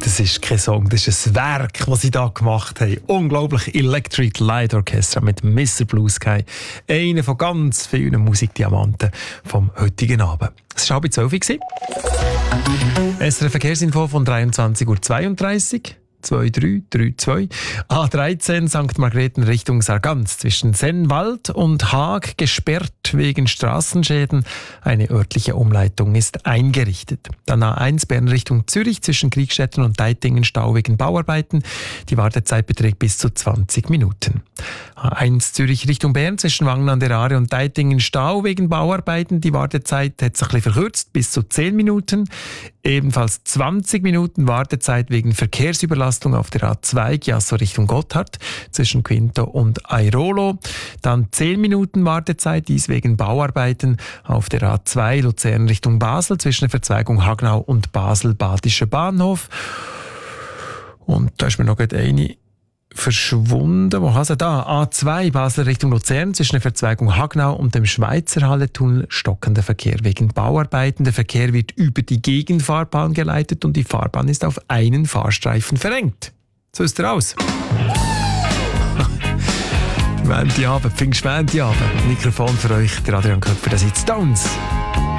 Das ist kein Song, das ist ein Werk, das sie hier gemacht haben. Unglaublich Electric Light Orchestra mit Mr. Blue Sky. Einer von ganz vielen Musikdiamanten vom heutigen Abend. Es war 11:30 Uhr. SRF Verkehrsinfo von 23:32 Uhr. 2332. A13 St. Margrethen Richtung Sargans zwischen Sennwald und Haag gesperrt wegen Straßenschäden. Eine örtliche Umleitung ist eingerichtet. Dann A1 Bern Richtung Zürich zwischen Kriegstetten und Deitingen Stau wegen Bauarbeiten. Die Wartezeit beträgt bis zu 20 Minuten. A1 Zürich Richtung Bern zwischen Wangen an der Aare und Deitingen Stau wegen Bauarbeiten. Die Wartezeit hat sich ein bisschen verkürzt bis zu 10 Minuten. Ebenfalls 20 Minuten Wartezeit wegen Verkehrsüberlastung auf der A2 Chiasso Richtung Gotthard zwischen Quinto und Airolo. Dann 10 Minuten Wartezeit, dies wegen Bauarbeiten auf der A2 Luzern Richtung Basel zwischen der Verzweigung Hagnau und Basel-Badischer Bahnhof. Und da ist mir noch eine verschwunden. Wo hast du da? A2 Basel Richtung Luzern zwischen der Verzweigung Hagnau und dem Schweizer Halletunnel stockender Verkehr wegen Bauarbeiten. Der Verkehr wird über die Gegenfahrbahn geleitet und die Fahrbahn ist auf einen Fahrstreifen verengt. So ist er aus. Pfingstmäntiabend. Mikrofon für euch, der Adrian Köpfer, das sind Stones.